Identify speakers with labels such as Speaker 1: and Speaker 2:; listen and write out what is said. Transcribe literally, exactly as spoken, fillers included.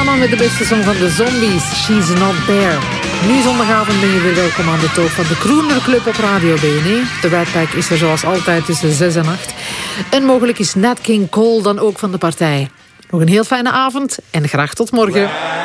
Speaker 1: Shannon met de beste song van de Zombies, She's Not There. Nu zondagavond ben je weer welkom aan de toog van de Crooner Club op Radio B N E. De Rat Pack is er zoals altijd tussen zes en acht. En mogelijk is Nat King Cole dan ook van de partij. Nog een heel fijne avond en graag tot morgen.